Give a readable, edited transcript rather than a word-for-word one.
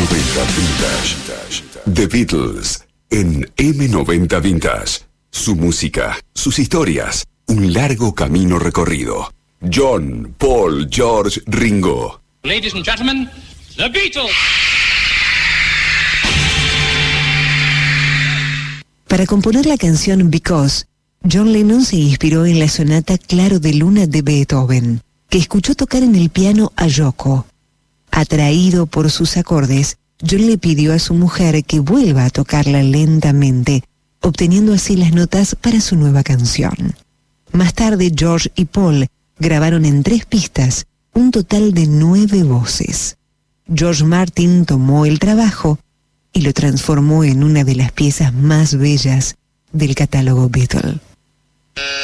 Vintage. The Beatles en M90 Vintage. Su música, sus historias, un largo camino recorrido. John, Paul, George, Ringo. Ladies and gentlemen, The Beatles. Para componer la canción Because, John Lennon se inspiró en la sonata Claro de Luna de Beethoven, que escuchó tocar en el piano a Yoko. Atraído por sus acordes, John le pidió a su mujer que vuelva a tocarla lentamente, obteniendo así las notas para su nueva canción. Más tarde, George y Paul grabaron en 3 pistas un total de 9 voces. George Martin tomó el trabajo y lo transformó en una de las piezas más bellas del catálogo Beatle.